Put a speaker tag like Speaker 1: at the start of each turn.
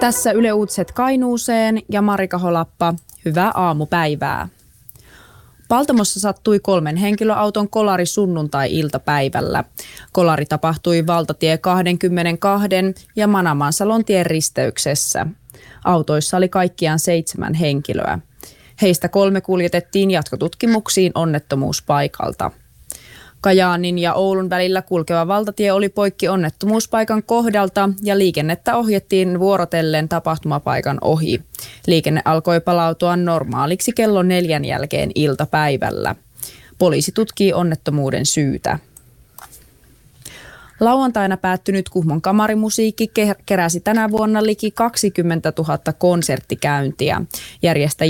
Speaker 1: Tässä Yle Uutiset Kainuuseen ja Marika Holappa. Hyvää aamupäivää. Paltamossa sattui 3 henkilöauton kolari sunnuntai-iltapäivällä. Kolari tapahtui valtatie 22 ja Manamansalon-tien risteyksessä. Autoissa oli kaikkiaan 7 henkilöä. Heistä 3 kuljetettiin jatkotutkimuksiin onnettomuuspaikalta. Kajaanin ja Oulun välillä kulkeva valtatie oli poikki onnettomuuspaikan kohdalta ja liikennettä ohjattiin vuorotellen tapahtumapaikan ohi. Liikenne alkoi palautua normaaliksi kello 4 jälkeen iltapäivällä. Poliisi tutkii onnettomuuden syytä. Lauantaina päättynyt Kuhmon kamarimusiikki keräsi tänä vuonna liki 20 000 konserttikäyntiä. Järjestäjiä